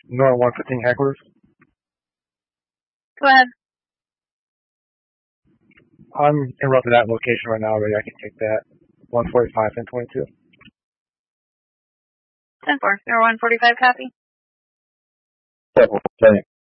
North 115 headquarters. Go ahead. I'm en route to that location right now already. I can take that. 145 and 22. 10-4. 145 copy.